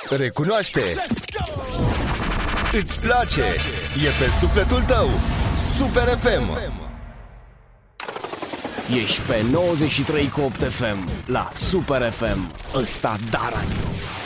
Recunoaște. Îți place. E pe sufletul tău. Super FM. Ești pe 93,8 FM la Super FM. Ăsta da radio.